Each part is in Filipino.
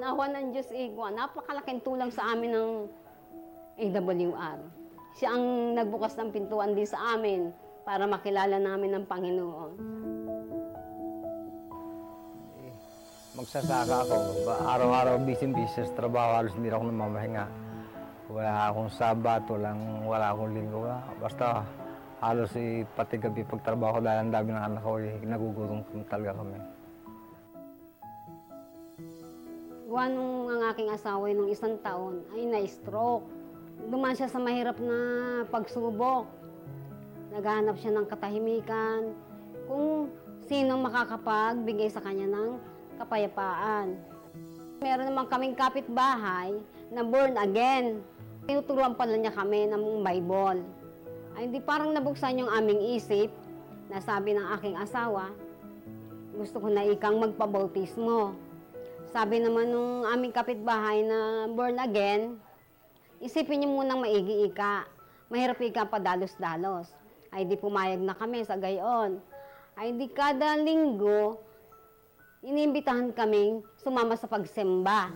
Nawa ng Diyos Igwa, napakalaking tulong sa amin ng AWR. Siya ang nagbukas ng pintuan din sa amin para makilala namin ng Panginoon. Magsasaka ako. Araw-araw busy-busy sa trabaho, halos hindi ako namamahinga. Wala akong Sabat, wala akong Linggo. Basta halos pati gabi pagtrabaho dahil ang dami ng anak ko, nagugutom talaga kami. Gawa nung ang aking asawa nung 1 taon ay na-stroke. Dumaan siya sa mahirap na pagsubok. Naghahanap siya ng katahimikan, kung sino makakapagbigay sa kanya ng kapayapaan. Meron naman kaming kapitbahay na born again. Tinuturuan pala niya kami ng Bible. Ay hindi parang nabuksan yung aming isip na sabi ng aking asawa, gusto ko na ikang magpabautismo. Sabi naman nung aming kapitbahay na born again, isipin niyo munang maigi ika. Mahirap ika padalos-dalos. Ay di pumayag na kami sa gayon. Ay di kada linggo, iniimbitahan kaming sumama sa pagsimba.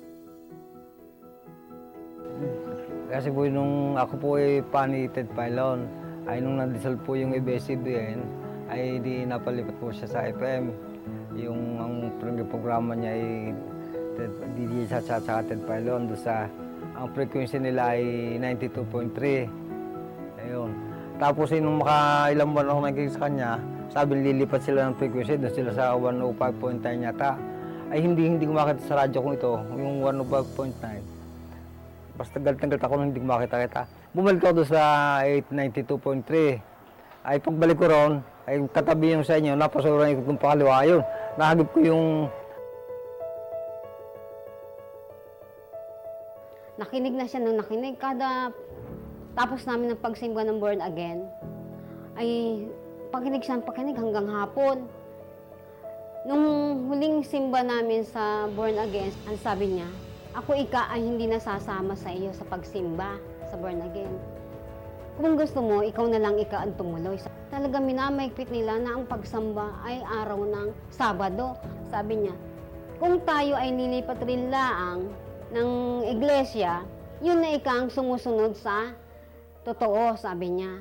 Kasi po nung ako po ay panited pylon, ay nung nadisal po yung ABS-CBN, ay di napalipat po siya sa FM. Yung ang programa niya ay di sa Ted Pylon, doon sa ang frequency nila ay 92.3. Ayun. Tapos nung makailang buwan ako naging sa kanya, sabi lilipat sila ng frequency, doon sila sa 105.9 yata. Ay hindi ko makita sa radyo kong ito, yung 105.9. Basta galit ako nung hindi ko makita. Bumalik ako doon sa 892.3. Ay pagbalik ko ron, ay katabi yung sa inyo, napasuran ko itong pakaliwa. Ayun, nahagip ko yung... Nakinig na siya ng nakinig. Kada tapos namin ng pagsimba ng born again, ay pakinig siya ng pakinig hanggang hapon. Nung huling simba namin sa born again, ang sabi niya, ako ika ay hindi nasasama sa iyo sa pagsimba sa born again. Kung gusto mo, ikaw na lang ika ang tumuloy. Talaga minamaigpit nila na ang pagsamba ay araw ng Sabado. Sabi niya, kung tayo ay nilipat rin laang ng iglesia, yun na ikang sumusunod sa totoo, sabi niya.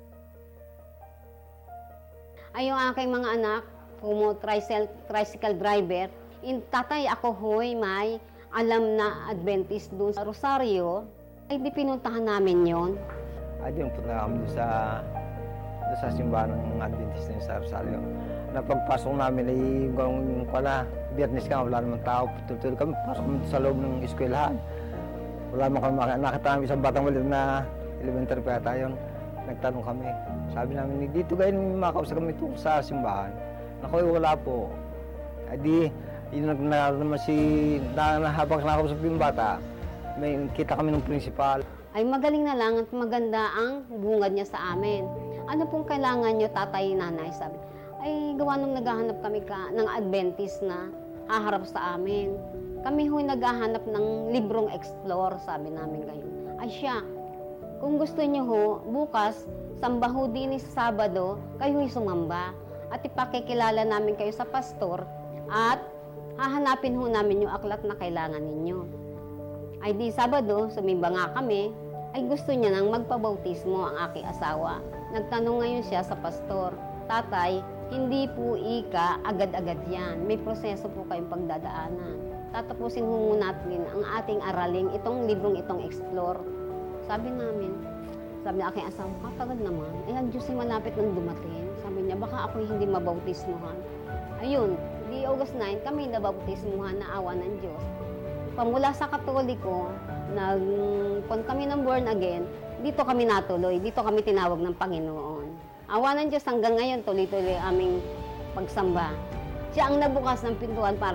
Ay yung aking mga anak, tricycle driver, tatay ako hoy may alam na Adventist doon sa Rosario, ay di pinuntahan namin yon. Ay di punta kami doon sa simbahan ng Adventist sa Rosario. Napagpasok namin ay yung Biyernes ka, wala namang tao. Tuloy kami, pasok kami sa loob ng eskwelahan. Wala naman kami nakita namin isang batang maliit na elementary pa yata yun. Nagtanong kami. Sabi namin, dito kayo makausap kami ito sa simbahan. Naku, wala po. Adi, yun naman habang nakausap yung bata, may kita kami ng principal. Ay magaling na lang at maganda ang bungad niya sa amin. Ano pong kailangan niyo, tatay, nanay? Sabi, ay gawa nung naghahanap kami ng Adventist na haharap sa amin. Kami ho'y naghahanap ng librong explore, sabi namin ngayon. Ay siya, kung gusto niyo ho, bukas, samba ho din sa Sabado, kayo ho'y sumamba. At ipakikilala namin kayo sa pastor at hahanapin ho namin yung aklat na kailangan ninyo. Ay di Sabado, sumimba nga kami, ay gusto niya nang magpabautismo ang aking asawa. Nagtanong ngayon siya sa pastor, tatay, hindi po ika agad-agad yan. May proseso po kayong pagdadaanan. Tatapusin ho muna natin ang ating araling itong librong itong explore. Sabi ng aking asawa, katagal naman. Ay, ang Diyos ay malapit nang dumating. Sabi niya, baka ako'y hindi mabautismuhan. Ayun, di August 9, kami nabautismuhan na awa ng Diyos. Pamula sa Katoliko, kung kami ng born again, dito kami natuloy, dito kami tinawag ng Panginoon. Awa ng Diyos hanggang ngayon, tuloy-tuloy aming pagsamba. Siya ang nabukas ng pintuan para